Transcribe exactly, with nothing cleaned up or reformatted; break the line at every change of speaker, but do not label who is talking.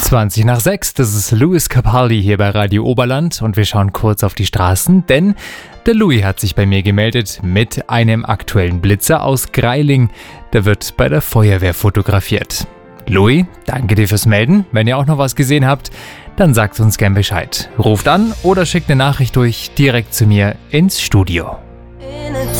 zwanzig nach sechs, das ist Lewis Capaldi hier bei Radio Oberland und wir schauen kurz auf die Straßen, denn der Louis hat sich bei mir gemeldet mit einem aktuellen Blitzer aus Greiling. Der wird bei der Feuerwehr fotografiert. Louis, danke dir fürs Melden. Wenn ihr auch noch was gesehen habt, dann sagt uns gern Bescheid. Ruft an oder schickt eine Nachricht durch direkt zu mir ins Studio.